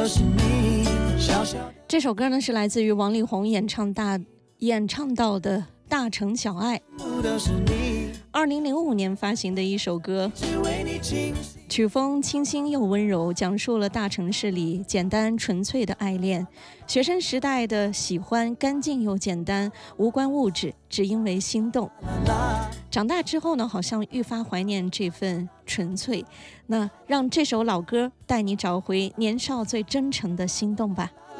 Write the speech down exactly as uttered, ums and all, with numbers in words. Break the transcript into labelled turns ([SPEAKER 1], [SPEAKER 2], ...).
[SPEAKER 1] 这首歌呢是来自于王力宏演唱大演唱到的《大城小爱》，二零零五年发行的一首歌，曲风清新又温柔，讲述了大城市里简单纯粹的爱恋，学生时代的喜欢干净又简单，无关物质，只因为心动。长大之后呢，好像愈发怀念这份纯粹。那让这首老歌带你找回年少最真诚的心动吧。